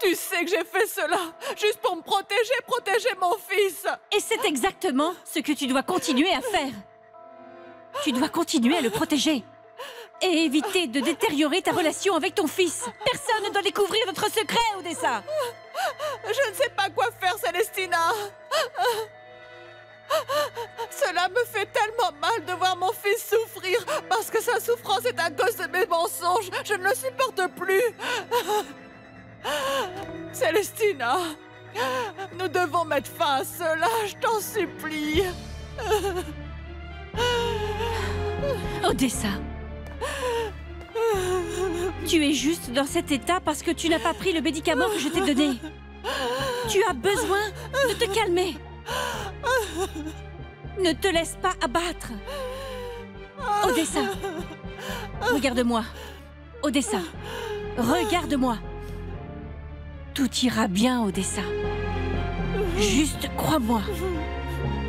Tu sais que j'ai fait cela juste pour me protéger, protéger mon fils. Et c'est exactement ce que tu dois continuer à faire. Tu dois continuer à le protéger. Et éviter de détériorer ta relation avec ton fils. Personne ne doit découvrir notre secret, Odessa. Je ne sais pas quoi faire, Célestina. Cela me fait tellement mal de voir mon fils souffrir parce que sa souffrance est à cause de mes mensonges. Je ne le supporte plus. Célestina, nous devons mettre fin à cela, je t'en supplie. Odessa, tu es juste dans cet état parce que tu n'as pas pris le médicament que je t'ai donné. Tu as besoin de te calmer. Ne te laisse pas abattre. Odessa, regarde-moi. Odessa, regarde-moi. Tout ira bien, Odessa. Juste crois-moi.